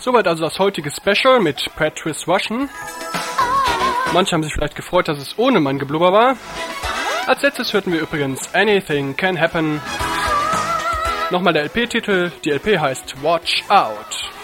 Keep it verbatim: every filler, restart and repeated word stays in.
Soweit also das heutige Special mit Patrice Rushen. Manche haben sich vielleicht gefreut, dass es ohne mein Geblubber war. Als letztes hörten wir übrigens Anything Can Happen. Nochmal der L P-Titel. Die L P heißt Watch Out.